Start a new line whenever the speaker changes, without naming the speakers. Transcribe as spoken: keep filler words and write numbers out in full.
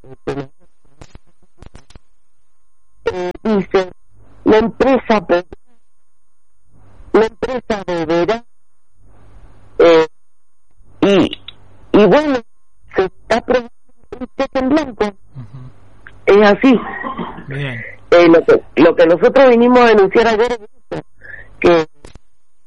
eh, dice, la empresa la empresa deberá eh, y y bueno, se está probando un cheque en blanco. Uh-huh. Es así.
Bien.
Eh, lo que lo que nosotros vinimos a denunciar ayer es eso, que